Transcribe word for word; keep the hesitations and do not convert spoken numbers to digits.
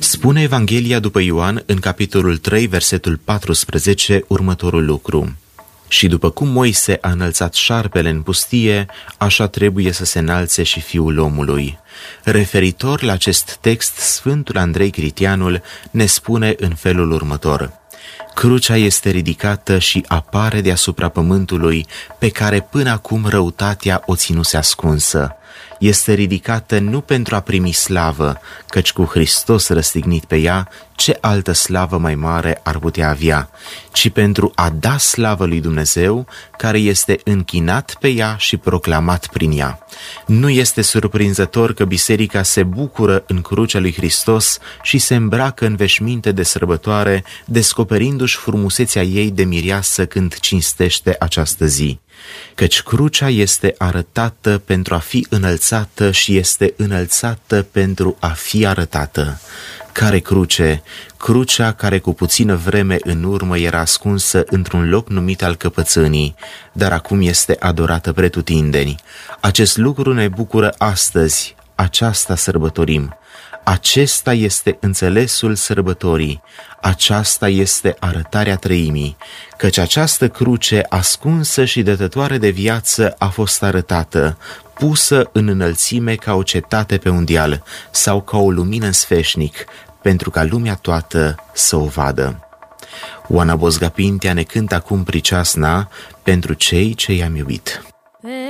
Spune Evanghelia după Ioan în capitolul trei, versetul paisprezece, următorul lucru. Și după cum Moise a înălțat șarpele în pustie, așa trebuie să se înalțe și Fiul omului. Referitor la acest text, Sfântul Andrei Critianul ne spune în felul următor. Crucea este ridicată și apare deasupra pământului, pe care până acum răutatea o ținuse ascunsă. Este ridicată nu pentru a primi slavă, căci cu Hristos răstignit pe ea, ce altă slavă mai mare ar putea avea, ci pentru a da slavă lui Dumnezeu, care este închinat pe ea și proclamat prin ea. Nu este surprinzător că biserica se bucură în crucea lui Hristos și se îmbracă în veșminte de sărbătoare, descoperindu-și frumusețea ei de mireasă când cinstește această zi. Căci crucea este arătată pentru a fi înălțată și este înălțată pentru a fi arătată. Care cruce? Crucea care cu puțină vreme în urmă era ascunsă într-un loc numit al căpățânii, dar acum este adorată pretutindeni. Acest lucru ne bucură astăzi, aceasta sărbătorim. Acesta este înțelesul sărbătorii, aceasta este arătarea treimii, căci această cruce ascunsă și dătătoare de viață a fost arătată, pusă în înălțime ca o cetate pe un deal sau ca o lumină în sfeșnic, pentru ca lumea toată să o vadă. Oana Bozga Pintea ne cântă acum priceasna pentru cei ce i-am iubit.